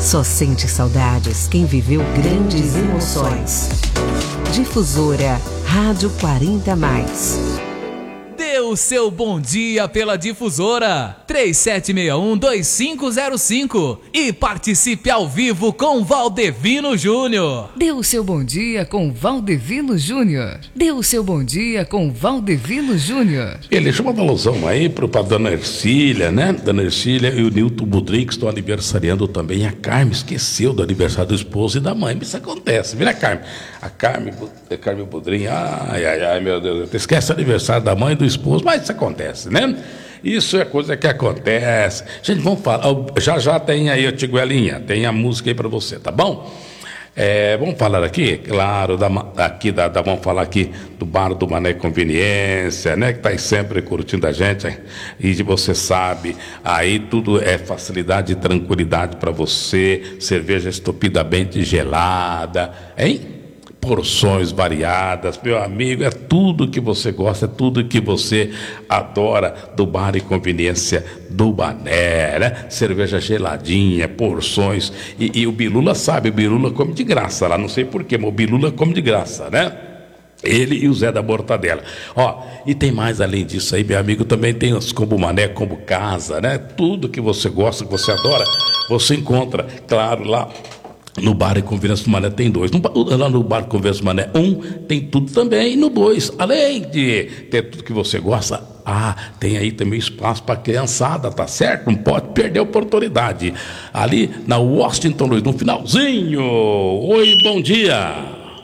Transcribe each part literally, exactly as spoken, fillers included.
Só sente saudades quem viveu grandes emoções. Difusora Rádio quarenta mais. Dê o seu bom dia pela Difusora três sete seis um, dois cinco zero cinco e participe ao vivo com Valdevino Júnior. Dê o seu bom dia com Valdevino Júnior. Dê o seu bom dia com Valdevino Júnior. Ele chama uma alusão aí para a dona Ercília, né? Dona Ercília e o Nilton Budrim, que estão aniversariando também. A Carmen esqueceu do aniversário do esposo e da mãe. Isso acontece, vira Carmen. A Carmen, a Carmen Budrim, ai, ai, ai, meu Deus, esquece o aniversário da mãe e do esposo, mas isso acontece, né? Isso é coisa que acontece. Gente, vamos falar, já já tem aí, Tiguelinha, tem a música aí pra você, tá bom? É, vamos falar aqui, claro, da, aqui da, da, vamos falar aqui do Bar do Mané Conveniência, né? Que tá aí sempre curtindo a gente, e você sabe, aí tudo é facilidade e tranquilidade pra você, cerveja estupidamente gelada, hein? Porções variadas, meu amigo, é tudo que você gosta, é tudo que você adora do Bar e Conveniência do Mané, né? Cerveja geladinha, porções, e, e o Bilula sabe, o Bilula come de graça lá, não sei porquê, mas o Bilula come de graça, né? Ele e o Zé da Mortadela. Ó, e tem mais além disso aí, meu amigo, também tem os Combo Mané, Combo Casa, né? Tudo que você gosta, que você adora, você encontra, claro, lá no Bar e Conveniência do Mané tem dois. No, lá no Bar e Conveniência do Mané um tem tudo também. E no dois, além de ter tudo que você gosta, ah, tem aí também espaço para criançada, tá certo? Não pode perder a oportunidade. Ali na Washington Luiz, no finalzinho. Oi, bom dia.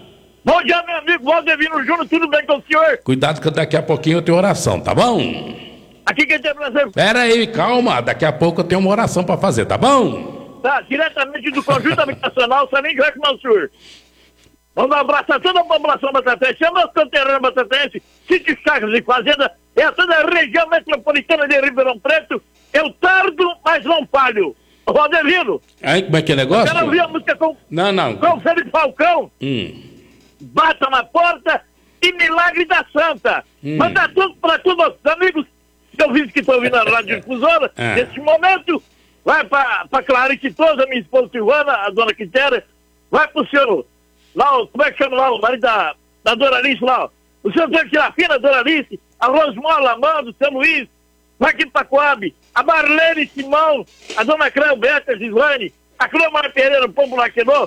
Bom dia, meu amigo Valdevino Júnior, tudo bem com o senhor? Cuidado que daqui a pouquinho eu tenho oração, tá bom? Aqui quem tem prazer. Pera aí, calma, daqui a pouco eu tenho uma oração para fazer, tá bom? Tá, diretamente do Conjunto Habitacional, Salim Jorge Mansur. Vamos dar um abraço a toda a população batatense, chama os canteirões batatenses, sítios, chácaras e fazenda, é toda a região metropolitana de Ribeirão Preto. Eu tardo, mas não falho. Valdevino. Aí, como é que é o negócio? Eu quero ouvir a música com, não, não. com o Felipe Falcão. Hum. Bata na porta e Milagre da Santa. Hum. Manda tudo para todos os amigos que eu vi que estão ouvindo a Rádio Difusora, é. nesse momento. Vai pra, pra Clarice Tosa, minha esposa Silvana, a dona Quitéria. Vai pro senhor, lá, como é que chama lá, o marido da, da dona Alice lá, ó. O senhor tem que tirar fina, dona Alice, a Rosmola, Amando, São Luís, vai aqui pra Coab, a Marlene Simão, a dona Cleo Beta, Gislane, a Cleomar Pereira, o Pombo Laquenô,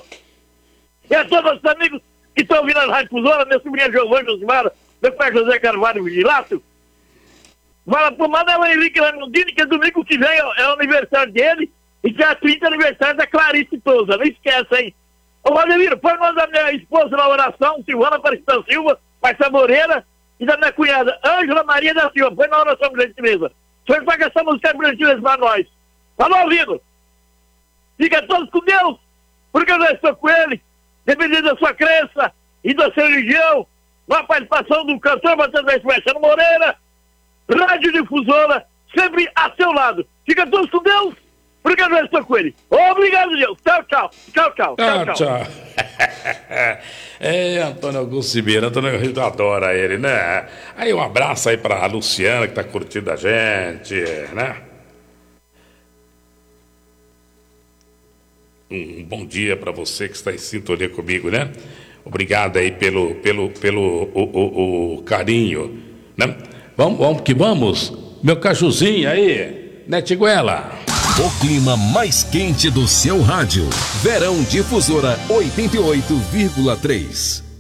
e a todos os amigos que estão ouvindo a Rádio Difusora, minha sobrinha Giovana Josimara, meu pai José Carvalho Vigilato. Vai lá pro Manuel Henrique Ramondini, que domingo que vem é, é o aniversário dele, e que é a trinta aniversário da Clarice Tosa, não esquece, hein? Ô Valdemiro, põe o nome da minha esposa na oração, Silvana Aparecida Silva, Marcia Moreira, e da minha cunhada, Ângela Maria da Silva, põe na oração, por gentileza. O senhor paga essa música, por gentileza, pra nós. Falou, ouvindo? Fica todos com Deus, porque eu já estou com ele, dependendo da sua crença e da sua religião, na participação do cantor Matheus Marciano Moreira, Rádio Difusora, sempre a seu lado. Fica todos com Deus, porque eu já estou com ele. Obrigado, Deus. Tchau, tchau. Tchau, tchau. Ah, tchau, tchau. É, Antônio Augusto Ribeiro, Antônio Augusto adora ele, né? Aí um abraço aí pra Luciana, que tá curtindo a gente, né? Um bom dia pra você que está em sintonia comigo, né? Obrigado aí pelo, pelo, pelo o, o, o carinho, né? Vamos, vamos que vamos, meu cajuzinho aí, né, Tiguela? O clima mais quente do seu rádio. Verão Difusora oitenta e oito vírgula três.